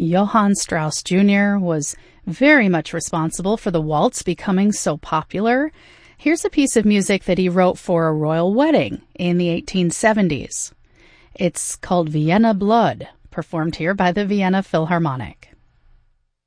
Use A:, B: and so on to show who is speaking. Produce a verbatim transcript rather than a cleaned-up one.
A: Johann Strauss Junior was very much responsible for the waltz becoming so popular. Here's a piece of music that he wrote for a royal wedding in the eighteen seventies. It's called Vienna Blood, performed here by the Vienna Philharmonic.